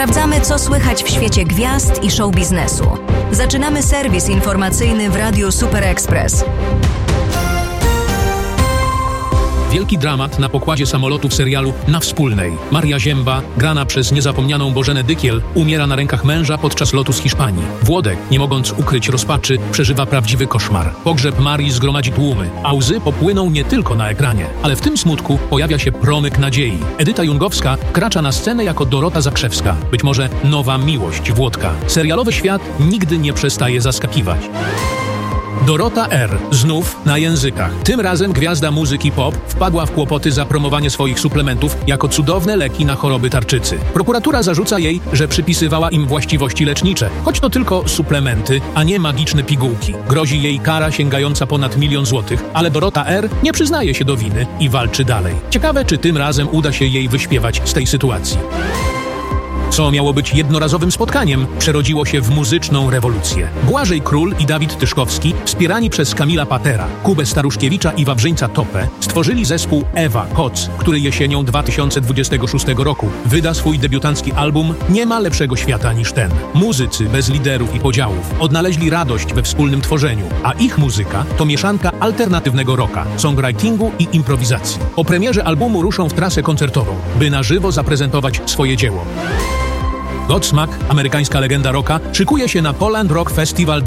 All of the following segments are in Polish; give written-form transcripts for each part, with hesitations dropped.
Sprawdzamy, co słychać w świecie gwiazd i show biznesu. Zaczynamy serwis informacyjny w Radiu Super Express. Wielki dramat na pokładzie samolotu w serialu Na Wspólnej. Maria Zięba, grana przez niezapomnianą Bożenę Dykiel, umiera na rękach męża podczas lotu z Hiszpanii. Włodek, nie mogąc ukryć rozpaczy, przeżywa prawdziwy koszmar. Pogrzeb Marii zgromadzi tłumy, a łzy popłyną nie tylko na ekranie. Ale w tym smutku pojawia się promyk nadziei. Edyta Jungowska wkracza na scenę jako Dorota Zakrzewska. Być może nowa miłość Włodka. Serialowy świat nigdy nie przestaje zaskakiwać. Dorota R. znów na językach. Tym razem gwiazda muzyki pop wpadła w kłopoty za promowanie swoich suplementów jako cudowne leki na choroby tarczycy. Prokuratura zarzuca jej, że przypisywała im właściwości lecznicze, choć to tylko suplementy, a nie magiczne pigułki. Grozi jej kara sięgająca ponad 1 000 000 złotych, ale Dorota R. nie przyznaje się do winy i walczy dalej. Ciekawe, czy tym razem uda się jej wyśpiewać z tej sytuacji. Co miało być jednorazowym spotkaniem, przerodziło się w muzyczną rewolucję. Błażej Król i Dawid Tyszkowski, wspierani przez Kamila Patera, Kubę Staruszkiewicza i Wawrzyńca Topę, stworzyli zespół Ewa Koc, który jesienią 2026 roku wyda swój debiutancki album Nie ma lepszego świata niż ten. Muzycy bez liderów i podziałów odnaleźli radość we wspólnym tworzeniu, a ich muzyka to mieszanka alternatywnego rocka, songwritingu i improwizacji. Po premierze albumu ruszą w trasę koncertową, by na żywo zaprezentować swoje dzieło. Godsmack, amerykańska legenda rocka, szykuje się na Poland Rock Festival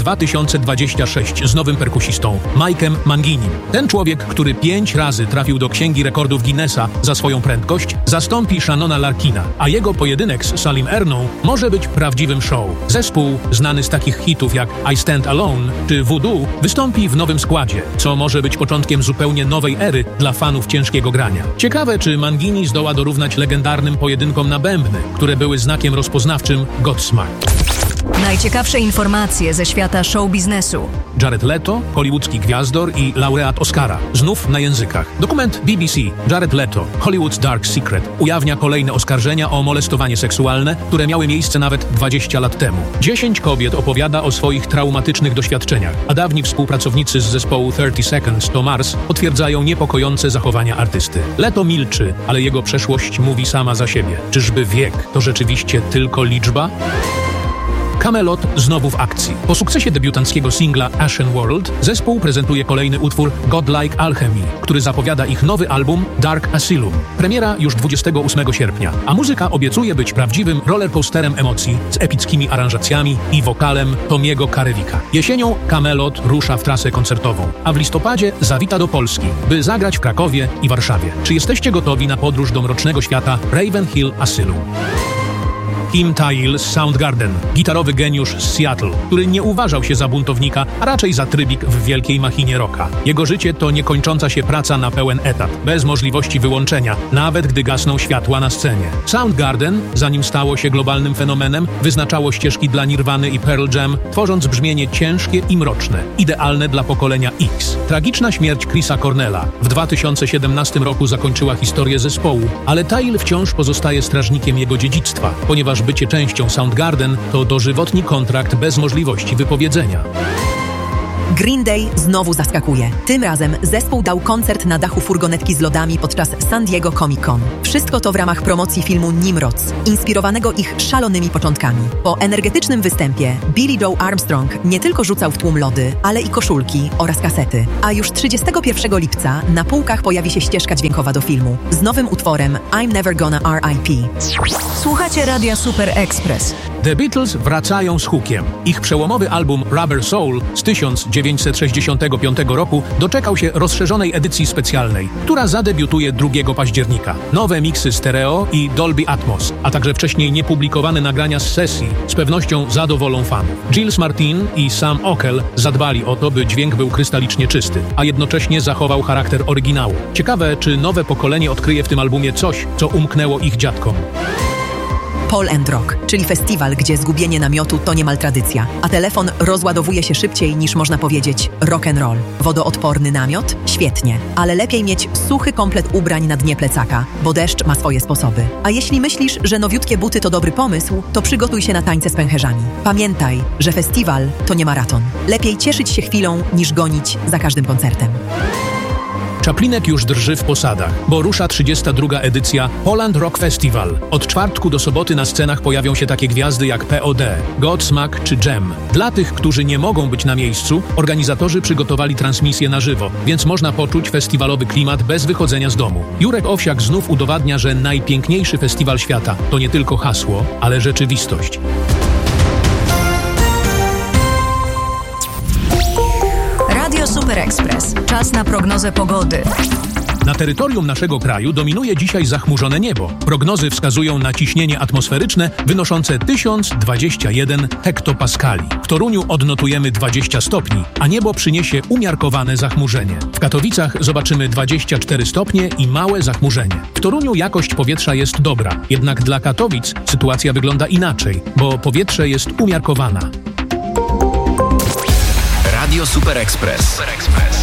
2026 z nowym perkusistą, Mike'em Manginim. Ten człowiek, który 5 razy trafił do Księgi Rekordów Guinnessa za swoją prędkość, zastąpi Shannona Larkina, a jego pojedynek z Salim Erną może być prawdziwym show. Zespół, znany z takich hitów jak I Stand Alone czy Voodoo, wystąpi w nowym składzie, co może być początkiem zupełnie nowej ery dla fanów ciężkiego grania. Ciekawe, czy Mangini zdoła dorównać legendarnym pojedynkom na bębny, które były znakiem rozpoznawczym Godsmack. Najciekawsze informacje ze świata show biznesu. Jared Leto, hollywoodzki gwiazdor i laureat Oscara, znów na językach. Dokument BBC Jared Leto, Hollywood's Dark Secret ujawnia kolejne oskarżenia o molestowanie seksualne, które miały miejsce nawet 20 lat temu. 10 kobiet opowiada o swoich traumatycznych doświadczeniach, a dawni współpracownicy z zespołu 30 Seconds to Mars potwierdzają niepokojące zachowania artysty. Leto milczy, ale jego przeszłość mówi sama za siebie. Czyżby wiek to rzeczywiście tylko liczba? Kamelot znowu w akcji. Po sukcesie debiutanckiego singla Ashen World zespół prezentuje kolejny utwór Godlike Alchemy, który zapowiada ich nowy album Dark Asylum. Premiera już 28 sierpnia, a muzyka obiecuje być prawdziwym rollercoasterem emocji z epickimi aranżacjami i wokalem Tomiego Karewika. Jesienią Kamelot rusza w trasę koncertową, a w listopadzie zawita do Polski, by zagrać w Krakowie i Warszawie. Czy jesteście gotowi na podróż do mrocznego świata Raven Hill Asylum? Kim Thayil z Soundgarden, gitarowy geniusz z Seattle, który nie uważał się za buntownika, a raczej za trybik w wielkiej machinie rocka. Jego życie to niekończąca się praca na pełen etat, bez możliwości wyłączenia, nawet gdy gasną światła na scenie. Soundgarden, zanim stało się globalnym fenomenem, wyznaczało ścieżki dla Nirvany i Pearl Jam, tworząc brzmienie ciężkie i mroczne, idealne dla pokolenia X. Tragiczna śmierć Chrisa Cornella w 2017 roku zakończyła historię zespołu, ale Thayil wciąż pozostaje strażnikiem jego dziedzictwa, ponieważ bycie częścią Soundgarden to dożywotni kontrakt bez możliwości wypowiedzenia. Green Day znowu zaskakuje. Tym razem zespół dał koncert na dachu furgonetki z lodami podczas San Diego Comic Con. Wszystko to w ramach promocji filmu Nimrods, inspirowanego ich szalonymi początkami. Po energetycznym występie Billie Joe Armstrong nie tylko rzucał w tłum lody, ale i koszulki oraz kasety. A już 31 lipca na półkach pojawi się ścieżka dźwiękowa do filmu z nowym utworem I'm Never Gonna R.I.P. Słuchacie Radia Super Express. The Beatles wracają z hukiem. Ich przełomowy album Rubber Soul z 1965 roku doczekał się rozszerzonej edycji specjalnej, która zadebiutuje 2 października. Nowe miksy stereo i Dolby Atmos, a także wcześniej niepublikowane nagrania z sesji z pewnością zadowolą fanów. Giles Martin i Sam Ockel zadbali o to, by dźwięk był krystalicznie czysty, a jednocześnie zachował charakter oryginału. Ciekawe, czy nowe pokolenie odkryje w tym albumie coś, co umknęło ich dziadkom. Pol and Rock, czyli festiwal, gdzie zgubienie namiotu to niemal tradycja, a telefon rozładowuje się szybciej niż można powiedzieć rock and roll. Wodoodporny namiot? Świetnie, ale lepiej mieć suchy komplet ubrań na dnie plecaka, bo deszcz ma swoje sposoby. A jeśli myślisz, że nowiutkie buty to dobry pomysł, to przygotuj się na tańce z pęcherzami. Pamiętaj, że festiwal to nie maraton. Lepiej cieszyć się chwilą niż gonić za każdym koncertem. Czaplinek już drży w posadach, bo rusza 32. edycja Poland Rock Festival. Od czwartku do soboty na scenach pojawią się takie gwiazdy jak POD, Godsmack czy Jam. Dla tych, którzy nie mogą być na miejscu, organizatorzy przygotowali transmisję na żywo, więc można poczuć festiwalowy klimat bez wychodzenia z domu. Jurek Owsiak znów udowadnia, że najpiękniejszy festiwal świata to nie tylko hasło, ale rzeczywistość. Radio Super Express. Czas na prognozę pogody. Na terytorium naszego kraju dominuje dzisiaj zachmurzone niebo. Prognozy wskazują na ciśnienie atmosferyczne wynoszące 1021 hektopaskali. W Toruniu odnotujemy 20 stopni, a niebo przyniesie umiarkowane zachmurzenie. W Katowicach zobaczymy 24 stopnie i małe zachmurzenie. W Toruniu jakość powietrza jest dobra, jednak dla Katowic sytuacja wygląda inaczej, bo powietrze jest umiarkowana. Radio Super Express.